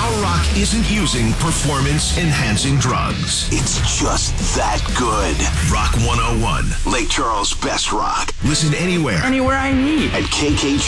Our Rock isn't using performance-enhancing drugs. It's just that good. Rock 101. Lake Charles' best rock. Listen anywhere I need. At KKG.